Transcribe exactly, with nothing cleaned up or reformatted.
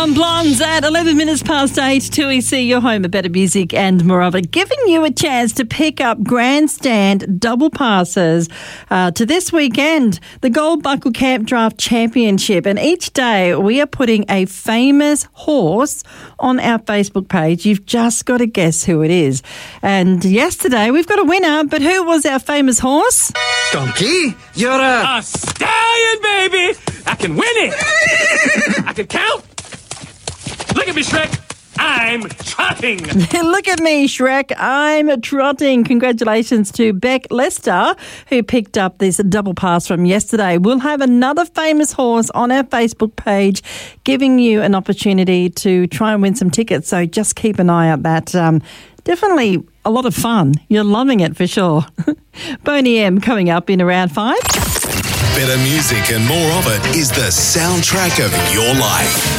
and Blondes at eleven minutes past eight. two E C, your home of better music and more of it, giving you a chance to pick up grandstand double passes uh, to this weekend, the Gold Buckle Camp Draft Championship. And each day we are putting a famous horse on our Facebook page. You've just got to guess who it is. And yesterday we've got a winner, but who was our famous horse? Donkey, you're a... A stallion, baby! I can win it! I can count! Look at me, Shrek! I'm trotting! Look at me, Shrek. I'm trotting. Congratulations to Beck Lester, who picked up this double pass from yesterday. We'll have another famous horse on our Facebook page, giving you an opportunity to try and win some tickets. So just keep an eye out. That um, definitely a lot of fun. You're loving it for sure. Boney M coming up in around five. Better music and more of it is the soundtrack of your life.